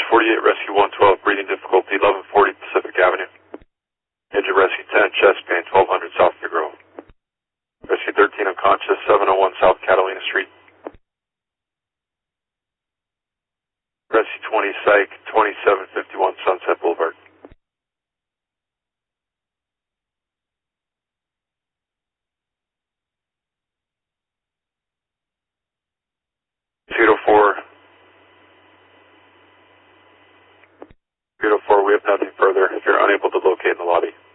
48, Rescue 112, breathing difficulty, 1140 Pacific Avenue. Injured Rescue 10, chest pain, 1200 South Figueroa. Rescue 13, unconscious, 701 South Catalina Street. Rescue 20, Psych, 2751 Sunset Boulevard. Fetal 4, we have nothing further if you're unable to locate in the lobby.